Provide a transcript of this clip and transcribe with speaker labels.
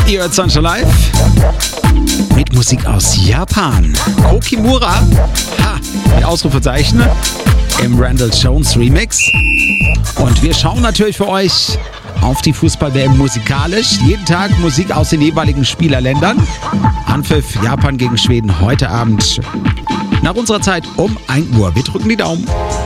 Speaker 1: Ihr hört Sunshine Live mit Musik aus Japan. Kokimura, mit Ausrufezeichen, im Randall Jones Remix. Und wir schauen natürlich für euch auf die Fußball-WM musikalisch. Jeden Tag Musik aus den jeweiligen Spielerländern. Anpfiff Japan gegen Schweden heute Abend nach unserer Zeit um 1 Uhr. Wir drücken die Daumen.